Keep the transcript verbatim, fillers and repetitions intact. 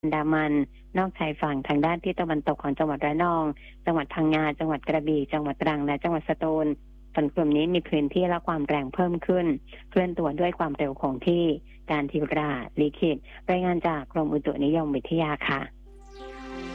อันดามันนอกชายฝั่งทางด้านที่ตะวันตกของจังหวัดระนองจังหวัดพังงาจังหวัดกระบี่จังหวัดตรังและจังหวัดสตูลฝนกลุ่มนี้มีพื้นที่และความแรงเพิ่มขึ้นเคลื่อนตัวด้วยความเร็วคงที่การทิวราลีคิดรายงานจากกรมอุตุนิยมวิทยาค่ะ